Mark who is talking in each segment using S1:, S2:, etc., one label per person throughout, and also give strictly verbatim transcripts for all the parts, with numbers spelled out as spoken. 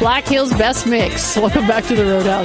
S1: Black Hills Best Mix. Welcome back to the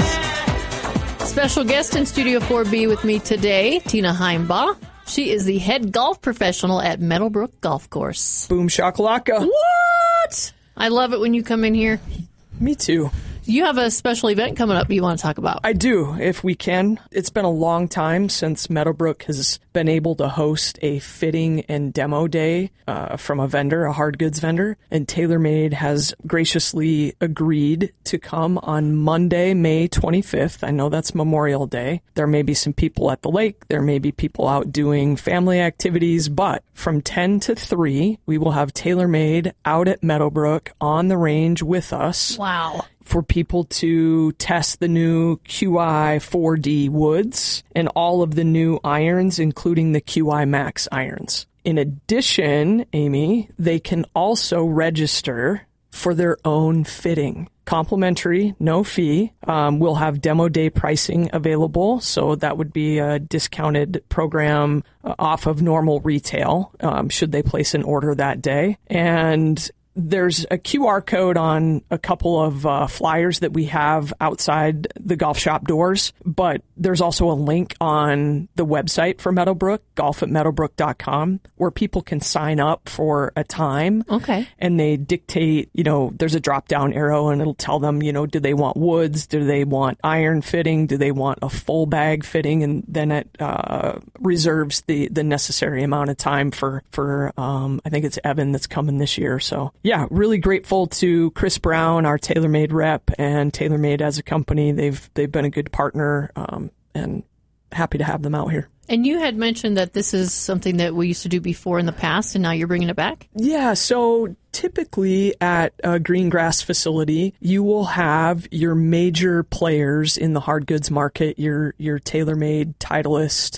S1: Roadhouse. Special guest in Studio four B with me today, Tina Heimbaugh. She is the head golf professional at Meadowbrook Golf Course.
S2: Boom shakalaka.
S1: What? I love it when you come in here.
S2: Me too.
S1: You have a special event coming up you want to talk about.
S2: I do, if we can. It's been a long time since Meadowbrook has been able to host a fitting and demo day uh, from a vendor, a hard goods vendor. And TaylorMade has graciously agreed to come on Monday, May twenty-fifth. I know that's Memorial Day. There may be some people at the lake. There may be people out doing family activities. But from ten to three, we will have TaylorMade out at Meadowbrook on the range with us.
S1: Wow.
S2: For people to test the new Q I four D woods and all of the new irons, including the Q I Max irons. In addition, Amy, they can also register for their own fitting. Complimentary, no fee. Um, we'll have demo day pricing available, so that would be a discounted program uh, off of normal retail, um, should they place an order that day. And there's a Q R code on a couple of uh, flyers that we have outside the golf shop doors, but there's also a link on the website for Meadowbrook, golf at meadowbrook dot com, where people can sign up for a time.
S1: Okay.
S2: And they dictate, you know, there's a drop down arrow and it'll tell them, you know, do they want woods? Do they want iron fitting? Do they want a full bag fitting? And then it uh, reserves the, the necessary amount of time for, for um, I think it's Evan that's coming this year. So yeah, really grateful to Chris Brown, our TaylorMade rep, and TaylorMade as a company. They've they've been a good partner, um, and happy to have them out here.
S1: And you had mentioned that this is something that we used to do before in the past, and now you're bringing it back?
S2: Yeah, so typically at a green grass facility, you will have your major players in the hard goods market, your your TaylorMade, Titleist,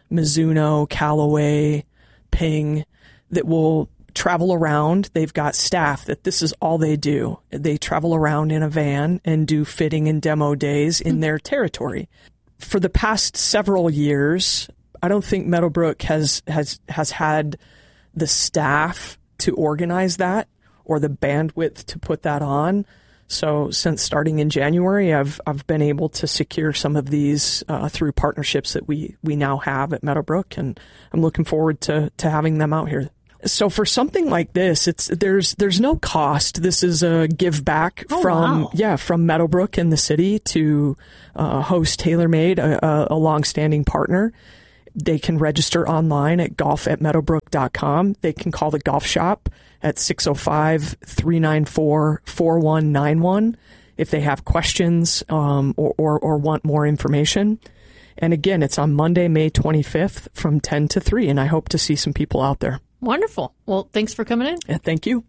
S2: Mizuno, Callaway, Ping, that will travel around. They've got staff that this is all they do. They travel around in a van and do fitting and demo days in their territory. For the past several years, I don't think Meadowbrook has, has, has had the staff to organize that or the bandwidth to put that on. So since starting in January, I've I've been able to secure some of these uh, through partnerships that we, we now have at Meadowbrook, and I'm looking forward to, to having them out here. So for something like this, it's there's there's no cost. This is a give back
S1: oh,
S2: from
S1: wow.
S2: yeah from Meadowbrook and the city to uh, host TaylorMade, a, a longstanding partner. They can register online at golf at meadowbrook dot com. They can call the golf shop at six oh five, three nine four, four one nine one if they have questions um, or, or or want more information. And again, it's on Monday, May twenty-fifth from ten to three, and I hope to see some people out there.
S1: Wonderful. Well, thanks for coming in.
S2: Yeah, thank you.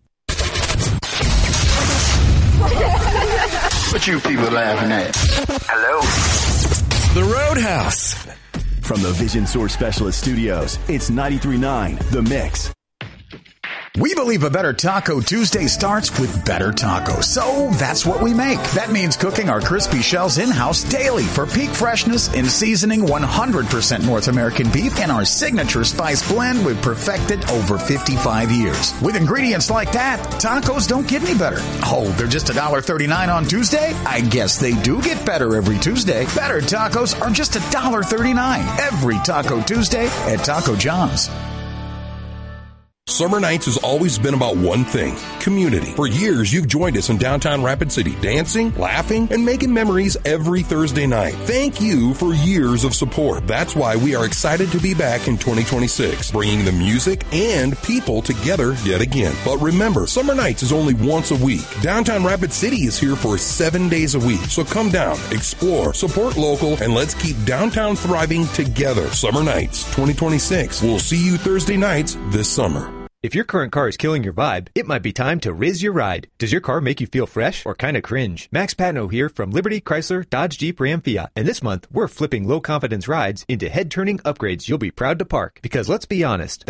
S3: What you people laughing at? Hello?
S4: The Roadhouse. From the Vision Source Specialist Studios, it's ninety-three point nine The Mix.
S5: We believe a better Taco Tuesday starts with better tacos. So that's what we make. That means cooking our crispy shells in-house daily for peak freshness and seasoning one hundred percent North American beef and our signature spice blend we've perfected over fifty-five years. With ingredients like that, tacos don't get any better. Oh, they're just one dollar thirty-nine on Tuesday? I guess they do get better every Tuesday. Better tacos are just one dollar thirty-nine every Taco Tuesday at Taco John's.
S6: Summer Nights has always been about one thing, community. For years, you've joined us in downtown Rapid City, dancing, laughing, and making memories every Thursday night. Thank you for years of support. That's why we are excited to be back in twenty twenty-six, bringing the music and people together yet again. But remember, Summer Nights is only once a week. Downtown Rapid City is here for seven days a week. So come down, explore, support local, and let's keep downtown thriving together. Summer Nights twenty twenty-six. We'll see you Thursday nights this summer.
S7: If your current car is killing your vibe, it might be time to Riz your ride. Does your car make you feel fresh or kind of cringe? Max Patno here from Liberty, Chrysler, Dodge, Jeep, Ram, Fiat. And this month, we're flipping low-confidence rides into head-turning upgrades you'll be proud to park. Because let's be honest,